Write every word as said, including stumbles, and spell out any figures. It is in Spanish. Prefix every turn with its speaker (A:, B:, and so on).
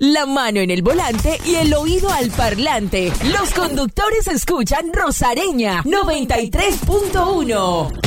A: la mano en el volante y el oído al parlante. Los conductores escuchan Rosareña noventa y tres punto uno.